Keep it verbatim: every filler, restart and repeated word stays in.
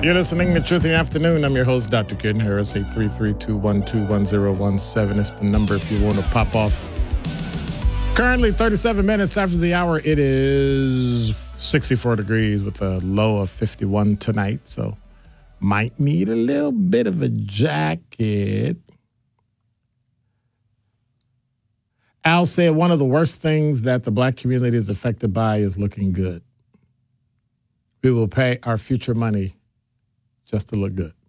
You're listening to Truth in the Afternoon. I'm your host, Doctor Ken Harris. eight three three, two one two, one zero one seven is the number if you want to pop off. Currently, thirty-seven minutes after the hour, it is sixty-four degrees with a low of fifty-one tonight. So might need a little bit of a jacket. Al said one of the worst things that the black community is affected by is looking good. We will pay our future money just to look good.